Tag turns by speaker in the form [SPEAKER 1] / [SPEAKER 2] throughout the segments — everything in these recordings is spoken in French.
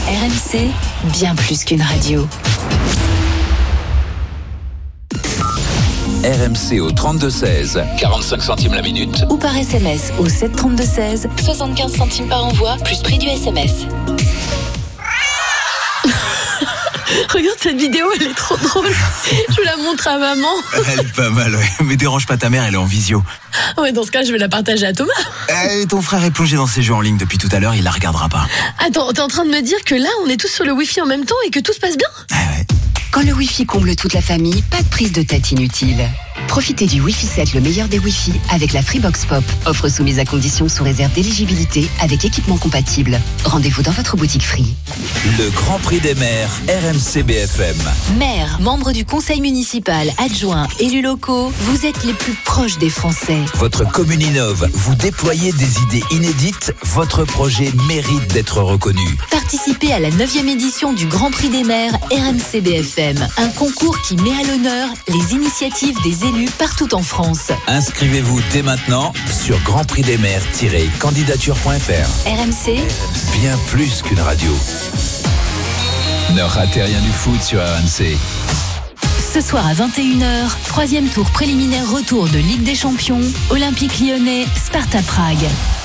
[SPEAKER 1] RMC, bien plus qu'une radio.
[SPEAKER 2] RMC au 32-16, 45 centimes la minute.
[SPEAKER 1] Ou par SMS au 732-16, 75 centimes par envoi, plus prix du SMS.
[SPEAKER 3] Regarde cette vidéo, elle est trop drôle. Je vous la montre à maman.
[SPEAKER 4] Elle est pas mal, ouais. Mais dérange pas ta mère, elle est en visio.
[SPEAKER 3] Ouais, dans ce cas, je vais la partager à Thomas.
[SPEAKER 4] Ton frère est plongé dans ses jeux en ligne depuis tout à l'heure, il la regardera pas.
[SPEAKER 3] Attends, t'es en train de me dire que là, on est tous sur le Wi-Fi en même temps et que tout se passe bien ?
[SPEAKER 4] Ouais.
[SPEAKER 1] Quand le Wi-Fi comble toute la famille, pas de prise de tête inutile. Profitez du Wi-Fi 7, le meilleur des Wi-Fi, avec la Freebox Pop. Offre soumise à condition sous réserve d'éligibilité avec équipement compatible. Rendez-vous dans votre boutique Free.
[SPEAKER 2] Le Grand Prix des maires, RMC BFM.
[SPEAKER 1] Maires, membres du conseil municipal, adjoints, élus locaux, vous êtes les plus proches des Français.
[SPEAKER 2] Votre commune innove, vous déployez des idées inédites, votre projet mérite d'être reconnu.
[SPEAKER 1] Participez à la 9e édition du Grand Prix des maires RMC BFM. Un concours qui met à l'honneur les initiatives des élus partout en France.
[SPEAKER 2] Inscrivez-vous dès maintenant sur grandprixdesmaires-candidature.fr.
[SPEAKER 1] RMC,
[SPEAKER 2] Bien plus qu'une radio. Ne ratez rien du foot sur RMC.
[SPEAKER 1] ce soir à 21h, 3e tour préliminaire retour de Ligue des Champions, Olympique Lyonnais, Sparta Prague.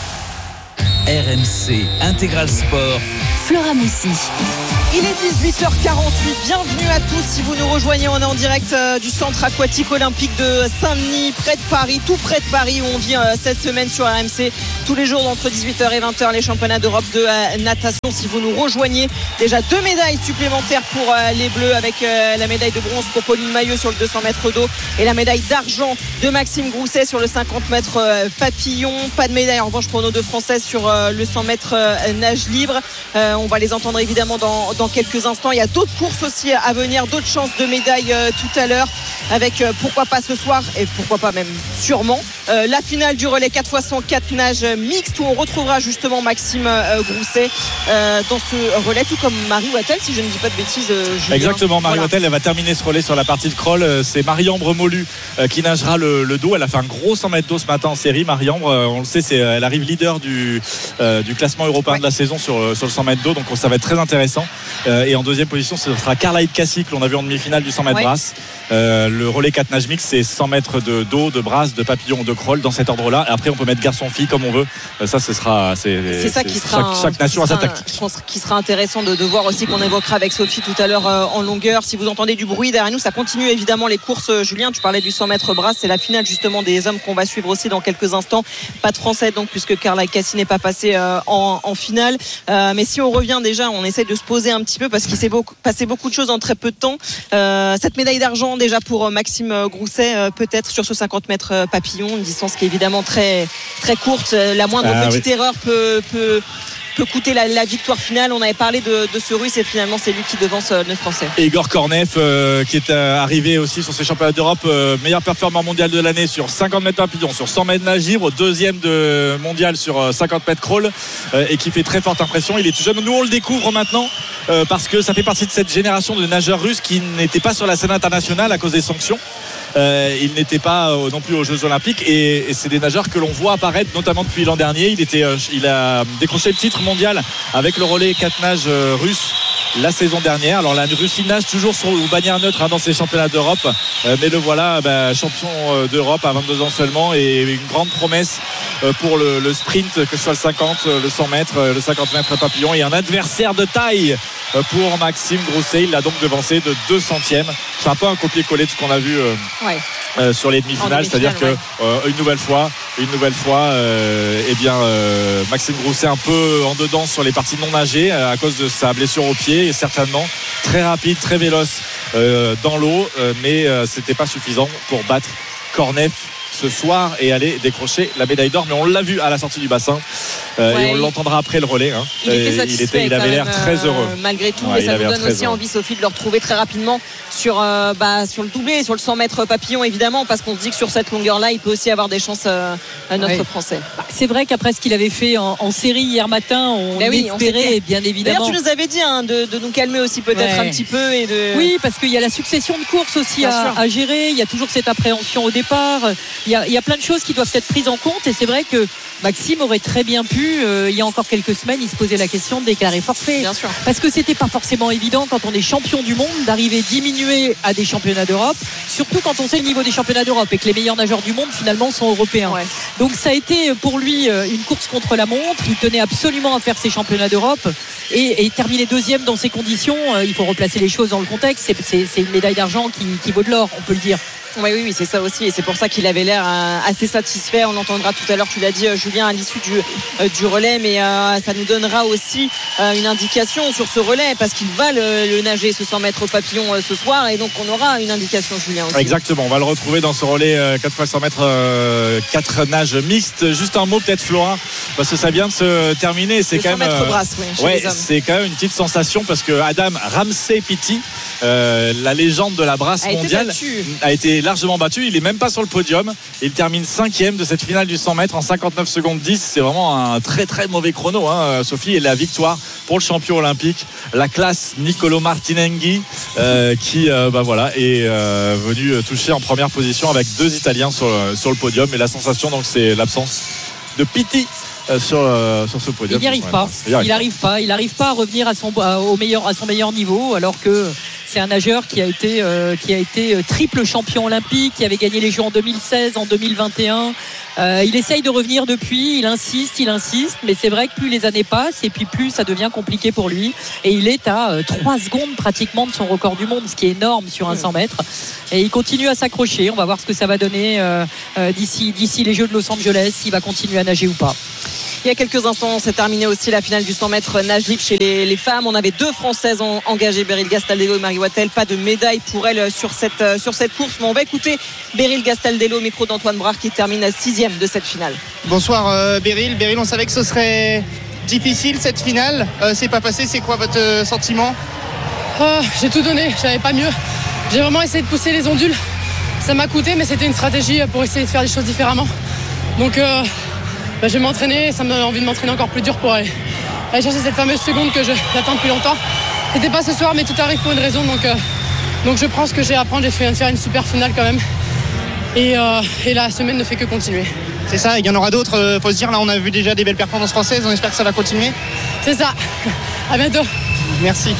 [SPEAKER 2] RMC Intégral Sport.
[SPEAKER 1] Flora Moussi.
[SPEAKER 5] Il est 18h48, bienvenue à tous si vous nous rejoignez, on est en direct du centre aquatique olympique de Saint-Denis, près de Paris, tout près de Paris où on vit cette semaine sur RMC, tous les jours entre 18h et 20h, les championnats d'Europe de natation. Si vous nous rejoignez, déjà 2 médailles supplémentaires pour les Bleus avec la médaille de bronze pour Pauline Maillot sur le 200 mètres d'eau et la médaille d'argent de Maxime Grousset sur le 50 mètres papillon. Pas de médaille en revanche pour nos deux Françaises sur le 100 mètres nage libre. On va les entendre évidemment dans quelques instants. Il y a d'autres courses aussi à venir, d'autres chances de médailles tout à l'heure avec pourquoi pas ce soir et pourquoi pas même sûrement la finale du relais 4x100 4 nage mixte où on retrouvera justement Maxime Grousset dans ce relais, tout comme Marie Wattel si je ne dis pas de bêtises. Julien.
[SPEAKER 6] Exactement, Marie Wattel, elle va terminer ce relais sur la partie de crawl. C'est Marie-Ambre Molu qui nagera le dos. Elle a fait un gros 100 mètres d'eau ce matin en série. Marie-Ambre, on le sait, elle arrive leader du classement européen de la saison sur le 100 mètres d'eau, donc ça va être très intéressant. Et en deuxième position, ce sera Carla Idkassi que l'on a vu en demi-finale du 100 mètres brasse. Le relais 4 nage mix, c'est 100 mètres de dos, de brasse, de papillon, de crawl dans cet ordre-là. Et après, on peut mettre garçon-fille comme on veut. Ça, ce sera.
[SPEAKER 5] C'est ça qui sera.
[SPEAKER 6] Chaque nation a sa tactique.
[SPEAKER 5] Je pense qu'il sera intéressant de voir aussi, qu'on évoquera avec Sophie tout à l'heure en longueur. Si vous entendez du bruit derrière nous, ça continue évidemment les courses. Julien, tu parlais du 100 mètres brasse. C'est la finale justement des hommes qu'on va suivre aussi dans quelques instants. Pas de Français donc, puisque Carla Idkassi n'est pas passée en finale. Mais si on revient déjà, on essaie de se poser un petit peu parce qu'il s'est passé beaucoup de choses en très peu de temps. Cette médaille d'argent déjà pour Maxime Grousset, peut-être sur ce 50 mètres papillon, une distance qui est évidemment très, très courte. La moindre petite erreur peut coûter la victoire finale. On avait parlé de ce Russe et finalement c'est lui qui devance le Français.
[SPEAKER 6] Et Igor Kornev qui est arrivé aussi sur ces championnats d'Europe, meilleur performeur mondial de l'année sur 50 mètres papillon, sur 100 mètres nage libre, deuxième de mondial sur 50 mètres crawl et qui fait très forte impression. Il est tout jeune, nous on le découvre maintenant parce que ça fait partie de cette génération de nageurs russes qui n'étaient pas sur la scène internationale à cause des sanctions. Il n'était pas non plus aux Jeux Olympiques et c'est des nageurs que l'on voit apparaître notamment depuis l'an dernier. Il a décroché le titre mondial avec le relais 4 nages russe la saison dernière. Alors la Russie nage toujours sur bannière neutre dans ces championnats d'Europe, mais le voilà champion d'Europe à 22 ans seulement et une grande promesse pour le sprint, que ce soit le 50, le 100 mètres, le 50 mètres papillon, et un adversaire de taille pour Maxime Grousset. Il l'a donc devancé de 2 centièmes. C'est un peu un copier-coller de ce qu'on a vu sur les demi-finales, c'est-à-dire que une nouvelle fois Maxime Grousset un peu en dedans sur les parties non nagées à cause de sa blessure au pied, et certainement très rapide, très véloce dans l'eau, mais c'était pas suffisant pour battre Kornev ce soir et aller décrocher la médaille d'or. Mais on l'a vu à la sortie du bassin et on l'entendra après le relais.
[SPEAKER 5] Il était satisfait.
[SPEAKER 6] Il avait l'air très heureux.
[SPEAKER 5] Malgré tout, et ça nous donne aussi envie, Sophie, de le retrouver très rapidement sur le doublé, sur le 100 mètres papillon, évidemment, parce qu'on se dit que sur cette longueur-là, il peut aussi avoir des chances à notre Français.
[SPEAKER 7] C'est vrai qu'après ce qu'il avait fait en série hier matin, on espérait, bien évidemment.
[SPEAKER 5] D'ailleurs, tu nous avais dit de nous calmer aussi peut-être un petit peu.
[SPEAKER 7] Oui, parce qu'il y a la succession de courses aussi à gérer. Il y a toujours cette appréhension au départ. il y a plein de choses qui doivent être prises en compte, et c'est vrai que Maxime aurait très bien pu, il y a encore quelques semaines, il se posait la question de déclarer forfait.
[SPEAKER 5] Bien sûr.
[SPEAKER 7] Parce que c'était pas forcément évident quand on est champion du monde d'arriver diminué à des championnats d'Europe, surtout quand on sait le niveau des championnats d'Europe et que les meilleurs nageurs du monde finalement sont européens.
[SPEAKER 5] Ouais.
[SPEAKER 7] Donc ça a été pour lui une course contre la montre. Il tenait absolument à faire ses championnats d'Europe et terminer deuxième dans ces conditions. Il faut replacer les choses dans le contexte. C'est une médaille d'argent qui vaut de l'or, on peut le dire.
[SPEAKER 5] Oui, c'est ça aussi, et c'est pour ça qu'il avait l'air assez satisfait. On entendra tout à l'heure, tu l'as dit Julien, à l'issue du relais, mais ça nous donnera aussi une indication sur ce relais, parce qu'il va le nager, ce 100 mètres au papillon ce soir, et donc on aura une indication, Julien, aussi.
[SPEAKER 6] Exactement, on va le retrouver dans ce relais 4x100 mètres, 4 nages mixtes. Juste un mot peut-être, Flora, parce que ça vient de se terminer. C'est quand
[SPEAKER 5] 100
[SPEAKER 6] même
[SPEAKER 5] mètres brasse, chez les hommes.
[SPEAKER 6] c'est quand même une petite sensation, parce que Adam Ramsey-Pitty, la légende de la brasse mondiale, a été largement battu. Il est même pas sur le podium. Il termine 5e de cette finale du 100 mètres en 59 secondes 10. C'est vraiment un très très mauvais chrono, Sophie. Et la victoire pour le champion olympique, la classe Nicolo Martinenghi, qui est venu toucher en première position avec 2 Italiens sur le podium. Et la sensation, donc, c'est l'absence de Pitty sur ce podium.
[SPEAKER 7] Il n'y arrive pas. Il n'arrive pas à revenir à son meilleur niveau, alors que c'est un nageur qui a été triple champion olympique, qui avait gagné les Jeux en 2016, en 2021. Il essaye de revenir depuis, il insiste, mais c'est vrai que plus les années passent et puis plus ça devient compliqué pour lui. Et il est à 3 secondes pratiquement de son record du monde, ce qui est énorme sur un 100 mètres. Et il continue à s'accrocher. On va voir ce que ça va donner d'ici les Jeux de Los Angeles, s'il va continuer à nager ou pas.
[SPEAKER 5] Il y a quelques instants, s'est terminé aussi la finale du 100 mètres nage libre chez les femmes. On avait 2 Françaises engagées, Beryl Gastaldello et Marie Wattel. Pas de médaille pour elles sur cette course. Mais on va écouter Beryl Gastaldello au micro d'Antoine Brard, qui termine 6e de cette finale.
[SPEAKER 8] Bonsoir Beryl. Beryl, on savait que ce serait difficile cette finale. C'est pas passé. C'est quoi votre sentiment?
[SPEAKER 9] J'ai tout donné. J'avais pas mieux. J'ai vraiment essayé de pousser les ondules. Ça m'a coûté, mais c'était une stratégie pour essayer de faire les choses différemment. Donc je vais m'entraîner, ça me donne envie de m'entraîner encore plus dur pour aller chercher cette fameuse seconde que j'attends depuis longtemps. C'était pas ce soir, mais tout arrive pour une raison, donc je pense que j'ai à apprendre. J'ai fait faire une super finale quand même, et la semaine ne fait que continuer.
[SPEAKER 8] C'est ça, il y en aura d'autres, faut se dire. Là, on a vu déjà des belles performances françaises, on espère que ça va continuer.
[SPEAKER 9] C'est ça, à bientôt.
[SPEAKER 8] Merci.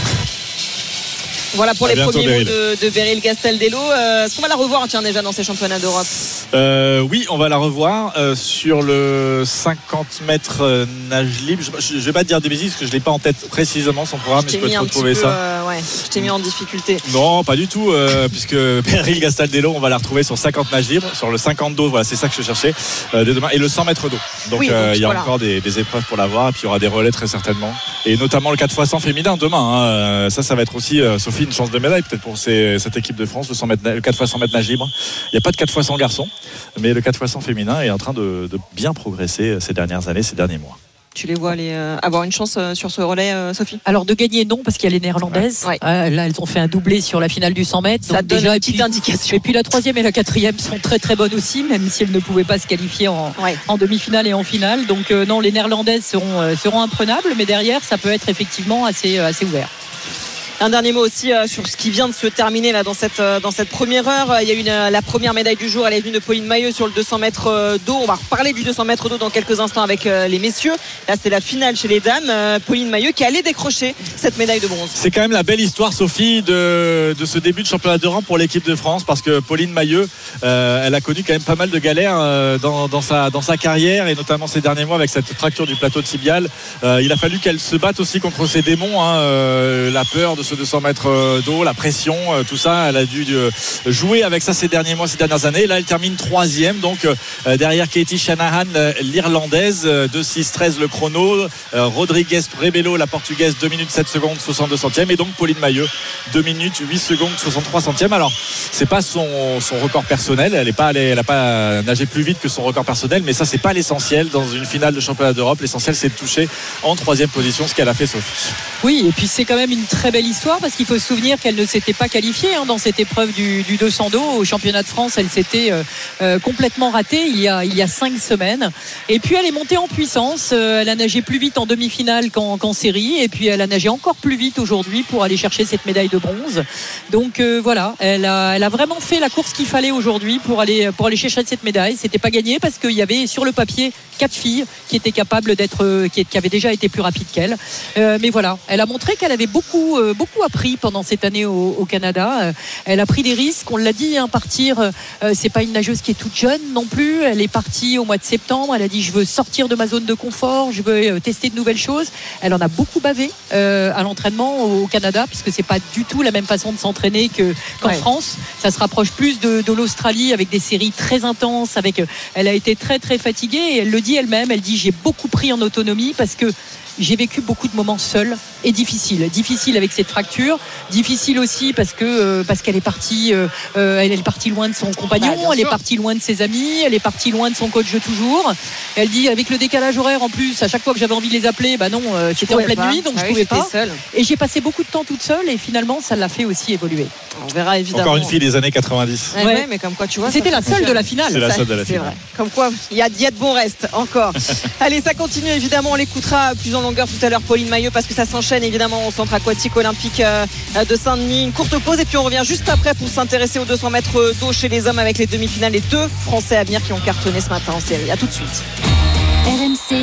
[SPEAKER 5] Voilà pour les premiers mots de Beryl Gastaldello. Est-ce qu'on va la revoir déjà dans ces championnats d'Europe?
[SPEAKER 6] Oui, on va la revoir sur le 50 mètres nage libre. Je vais pas te dire des bêtises parce que je l'ai pas en tête précisément son programme, mais je peux te retrouver ça.
[SPEAKER 5] Je t'ai mis en difficulté.
[SPEAKER 6] Non, pas du tout, puisque Beryl Gastaldello, on va la retrouver sur 50 nages libres, sur le 50 d'eau, voilà, c'est ça que je cherchais, dès demain, et le 100 mètres d'eau. Donc il y a encore des épreuves pour la voir, et puis il y aura des relais très certainement, et notamment le 4x100 féminin demain. Ça va être aussi, Sophie, une chance de médaille peut-être pour cette équipe de France, le 4x100 mètres nage libre. Il n'y a pas de 4x100 garçons, mais le 4x100 féminin est en train de bien progresser ces dernières années, ces derniers mois.
[SPEAKER 5] Tu les vois aller avoir une chance sur ce relais, Sophie?
[SPEAKER 7] Alors de gagner, non, parce qu'il y a les Néerlandaises. Ouais. Là, elles ont fait un doublé sur la finale du 100 mètres.
[SPEAKER 5] Ça donne une petite indication.
[SPEAKER 7] Et puis la 3e et la 4e sont très très bonnes aussi, même si elles ne pouvaient pas se qualifier en demi-finale et en finale. Donc non, les Néerlandaises seront imprenables, mais derrière, ça peut être effectivement assez ouvert.
[SPEAKER 5] Un dernier mot aussi sur ce qui vient de se terminer là dans cette première heure. Il y a eu la première médaille du jour, elle est venue de Pauline Mailleux sur le 200 mètres d'eau. On va reparler du 200 mètres d'eau dans quelques instants avec les messieurs. Là, c'est la finale chez les dames. Pauline Mailleux qui allait décrocher cette médaille de bronze. C'est
[SPEAKER 6] quand même la belle histoire, Sophie, de ce début de championnat d'Europe pour l'équipe de France, parce que Pauline Mailleux, elle a connu quand même pas mal de galères dans sa carrière, et notamment ces derniers mois avec cette fracture du plateau tibial. Il a fallu qu'elle se batte aussi contre ses démons, la peur de ce 200 mètres d'eau, la pression, tout ça. Elle a dû jouer avec ça ces derniers mois, ces dernières années. Là, elle termine 3e, donc derrière Katie Shanahan, l'Irlandaise, 2,6,13 le chrono, Rodrigues Rebelo, la Portugaise, 2 minutes 7 secondes 62 centièmes, et donc Pauline Mailleux, 2 minutes 8 secondes 63 centièmes. Alors, c'est pas son record personnel, elle a pas nagé plus vite que son record personnel, mais ça, c'est pas l'essentiel dans une finale de championnat d'Europe. L'essentiel, c'est de toucher en 3e position, ce qu'elle a fait, Sophie.
[SPEAKER 7] Oui, et puis c'est quand même une très belle histoire parce qu'il faut se souvenir qu'elle ne s'était pas qualifiée dans cette épreuve du 200 dos au championnat de France. Elle s'était complètement ratée il y a 5 semaines. Et puis elle est montée en puissance. Elle a nagé plus vite en demi-finale qu'en série. Et puis elle a nagé encore plus vite aujourd'hui pour aller chercher cette médaille de bronze. Donc voilà, elle a vraiment fait la course qu'il fallait aujourd'hui pour aller chercher cette médaille. C'était pas gagné parce qu'il y avait sur le papier 4 filles qui étaient capables qui avaient déjà été plus rapides qu'elle. Mais voilà, elle a montré qu'elle avait beaucoup appris pendant cette année au Canada. Elle a pris des risques, on l'a dit, partir. C'est pas une nageuse qui est toute jeune non plus. Elle est partie au mois de septembre. Elle a dit je veux sortir de ma zone de confort, je veux tester de nouvelles choses. Elle en a beaucoup bavé à l'entraînement au Canada puisque c'est pas du tout la même façon de s'entraîner qu'en France. Ça se rapproche plus de l'Australie avec des séries très intenses. Elle a été très très fatiguée et elle le dit elle-même. Elle dit j'ai beaucoup pris en autonomie parce que j'ai vécu beaucoup de moments seuls et difficiles avec cette fracture, difficile aussi parce qu'elle est partie loin de son compagnon, elle est partie loin de ses amis, elle est partie loin de son coach de toujours. Elle dit avec le décalage horaire en plus, à chaque fois que j'avais envie de les appeler, c'était en pleine nuit donc je pouvais pas. Seule. Et j'ai passé beaucoup de temps toute seule et finalement ça l'a fait aussi évoluer.
[SPEAKER 5] On verra évidemment.
[SPEAKER 6] Encore une fille des années 90.
[SPEAKER 5] Ouais, mais comme quoi tu vois.
[SPEAKER 7] C'était la seule de la finale.
[SPEAKER 6] C'est la seule de la finale.
[SPEAKER 5] C'est vrai. Comme quoi il y a de bons restes encore. Allez, ça continue évidemment. On l'écoutera plus en longueur tout à l'heure, Pauline Maillot, parce que ça s'enchaîne évidemment au centre aquatique olympique de Saint-Denis. Une courte pause et puis on revient juste après pour s'intéresser aux 200 mètres d'eau chez les hommes avec les demi-finales. Les 2 Français à venir qui ont cartonné ce matin en série. À tout de suite.
[SPEAKER 1] RMC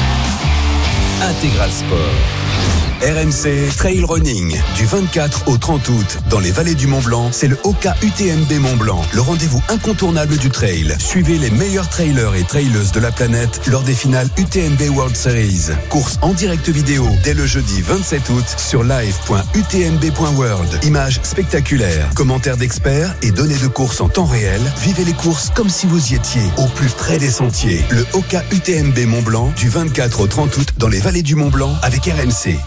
[SPEAKER 2] Intégral Sport. RMC Trail Running du 24 au 30 août dans les vallées du Mont-Blanc, c'est le Hoka UTMB Mont-Blanc, le rendez-vous incontournable du trail. Suivez les meilleurs trailers et traileuses de la planète lors des finales UTMB World Series. Course en direct vidéo dès le jeudi 27 août sur live.utmb.world. Images spectaculaires, commentaires d'experts et données de course en temps réel. Vivez les courses comme si vous y étiez, au plus près des sentiers. Le Hoka UTMB Mont-Blanc du 24 au 30 août dans les vallées du Mont-Blanc avec RMC.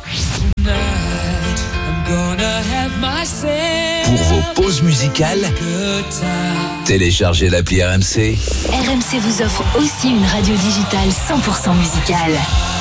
[SPEAKER 2] Pour vos pauses musicales, téléchargez l'appli RMC.
[SPEAKER 1] RMC vous offre aussi une radio digitale 100% musicale.